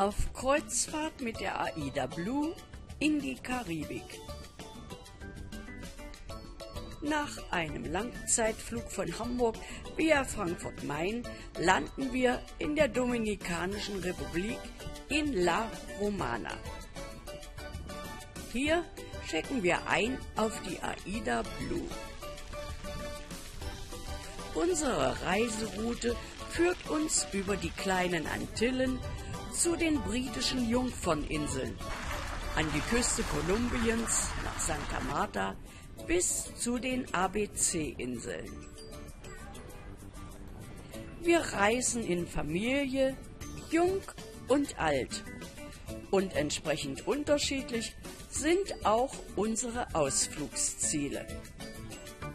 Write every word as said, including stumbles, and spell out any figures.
auf Kreuzfahrt mit der AIDA Blue in die Karibik. Nach einem Langzeitflug von Hamburg via Frankfurt-Main landen wir in der Dominikanischen Republik in La Romana. Hier checken wir ein auf die AIDA Blue. Unsere Reiseroute führt uns über die kleinen Antillen zu den britischen Jungferninseln, an die Küste Kolumbiens nach Santa Marta bis zu den A B C-Inseln. Wir reisen in Familie, jung und alt, und entsprechend unterschiedlich sind auch unsere Ausflugsziele.